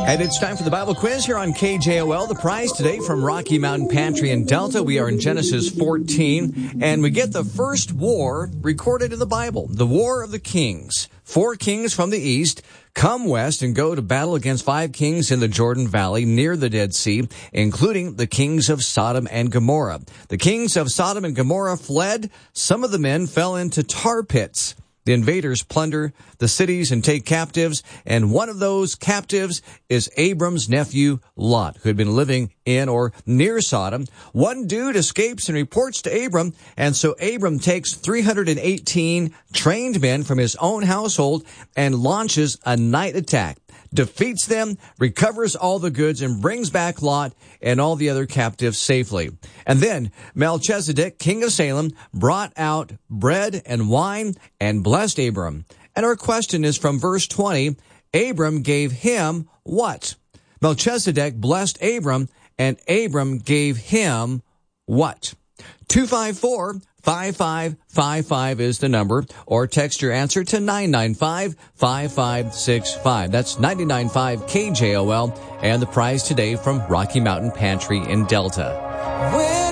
And it's time for the Bible quiz here on KJOL. The prize today from Rocky Mountain Pantry in Delta. We are in Genesis 14, and we get the first war recorded in the Bible, the War of the Kings. 4 kings from the east come west and go to battle against 5 kings in the Jordan Valley near the Dead Sea, including the kings of Sodom and Gomorrah. The kings of Sodom and Gomorrah fled. Some of the men fell into tar pits. The invaders plunder the cities and take captives, and one of those captives is Abram's nephew, Lot, who had been living in or near Sodom. One dude escapes and reports to Abram, and so Abram takes 318 trained men from his own household and launches a night attack, defeats them, recovers all the goods, and brings back Lot and all the other captives safely. And then Melchizedek, king of Salem, brought out bread and wine and blessed Abram. And our question is from verse 20. Abram gave him what? Melchizedek blessed Abram, and Abram gave him what? 254-5555 is the number, or text your answer to 995-5565. That's 99.5 KJOL, and the prize today from Rocky Mountain Pantry in Delta.